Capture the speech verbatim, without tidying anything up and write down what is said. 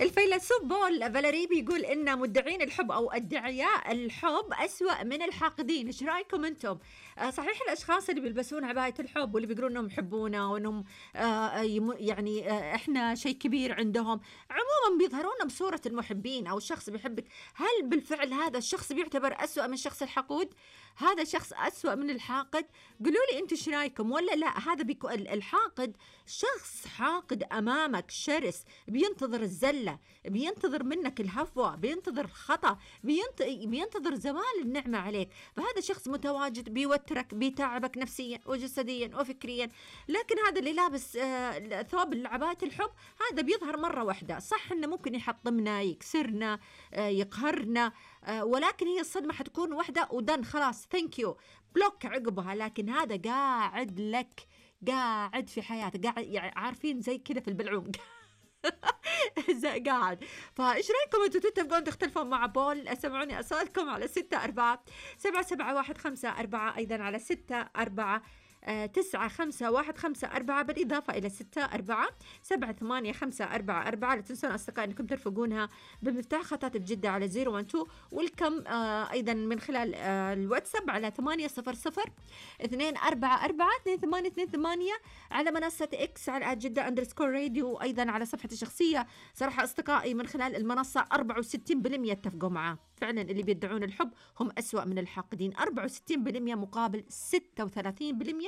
الفيلسوف بول فاليري بيقول إن مدعين الحب أو ادعياء الحب أسوأ من الحاقدين. إيش رأيكم أنتم؟ آه صحيح الأشخاص اللي بيلبسون عباية الحب واللي بيقولون إنهم يحبونا وإنهم آه يم- يعني آه إحنا شيء كبير عندهم، عموما بيظهرون بصورة المحبين أو الشخص بيحبك. هل بالفعل هذا الشخص بيعتبر أسوأ من الشخص الحقود؟ هذا شخص أسوأ من الحاقد؟ قولوا لي أنتم إيش رأيكم. ولا لا، هذا بيكون الحاقد شخص حاقد أمامك شرس، بينتظر الزلة، بينتظر منك الهفوة، بينتظر الخطأ، بينت... بينتظر زوال النعمة عليك. فهذا شخص متواجد بيوترك، بيتعبك نفسيا وجسديا وفكريا. لكن هذا اللي لابس آه ثوب عباية الحب، هذا بيظهر مرة واحدة. صح إنه ممكن يحطمنا، يكسرنا، آه يقهرنا، آه ولكن هي الصدمة حتكون واحدة ودن، خلاص ثانك يو، بلوك عقبها. لكن هذا قاعد لك، قاعد في حياتك، قاعد يعني عارفين زي كذا في البلعوم زي قاعد. فايش رايكم انتوا تتفقون تختلفون مع بول؟ اسمعوني اصواتكم على ستة أربعة سبعة سبعة واحد خمسة أربعة، أيضا على ستة أربعة آه، تسعة خمسة واحد خمسة أربعة، بالإضافة إلى ستة أربعة سبعة ثمانية خمسة أربعة أربعة. لا تنسون أصدقائي أنكم ترفقونها بمفتاح خطات بجدة على زيرو وان تو، والكم آه أيضا من خلال آه الواتساب على ثمانية صفر صفر اثنين أربعة أربعة اثنين ثمانية اثنين ثمانية، على منصة إكس على جدة أندرسكور راديو، وأيضا على صفحتي الشخصية. صراحة أصدقائي من خلال المنصة أربعة وستين بالمئة اتفقوا معاه، فعلا اللي بيدعون الحب هم أسوأ من الحاقدين. أربعة وستين بالمئة مقابل ستة وثلاثين بالمئة